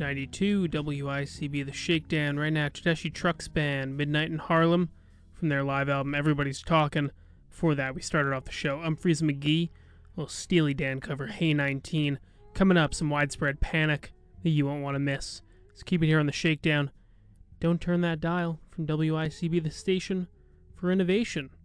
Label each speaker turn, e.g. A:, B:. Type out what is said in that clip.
A: 92 WICB The Shakedown. Right now, Tedeschi Trucks Band, Midnight in Harlem, from their live album Everybody's Talking. Before that, we started off the show, Umphrey's McGee, a little Steely Dan cover, Hey 19. Coming up, some Widespread Panic that you won't want to miss. So keep it here on The Shakedown. Don't turn that dial from WICB, the station for innovation.